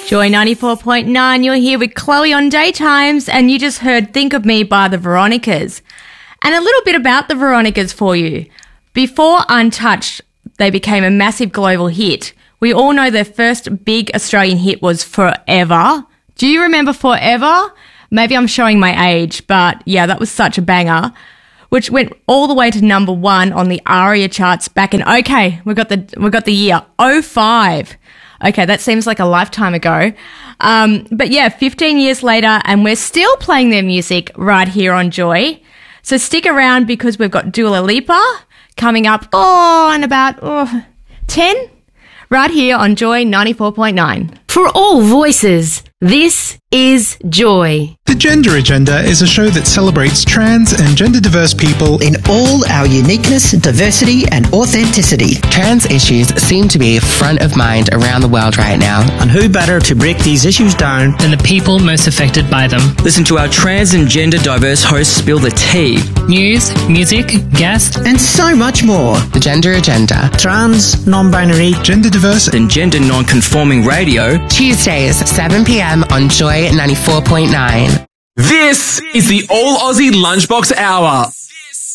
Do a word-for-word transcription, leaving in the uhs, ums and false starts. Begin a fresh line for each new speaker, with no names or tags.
Joy ninety-four point nine, you're here with Chloe on Daytimes, and you just heard Think of Me by the Veronicas. And a little bit about the Veronicas for you. Before Untouched, they became a massive global hit. We all know their first big Australian hit was Forever. Do you remember Forever? Maybe I'm showing my age, but yeah, that was such a banger, which went all the way to number one on the ARIA charts back in, okay, we got the we got the year, oh five. Okay, that seems like a lifetime ago. Um, but yeah, fifteen years later, and we're still playing their music right here on Joy. So stick around because we've got Dua Lipa coming up, oh, in about oh, ten, right here on Joy ninety-four point nine.
For all voices, this is Joy.
The Gender Agenda is a show that celebrates trans and gender diverse people
in all our uniqueness, diversity and authenticity.
Trans issues seem to be front of mind around the world right now.
And who better to break these issues down
than the people most affected by them?
Listen to our trans and gender diverse hosts spill the tea.
News, music, guests,
and so much more.
The Gender Agenda.
Trans, non-binary,
gender diverse
and gender non-conforming radio.
Tuesdays, seven p.m. on Joy ninety-four point nine.
This is the All Aussie Lunchbox Hour.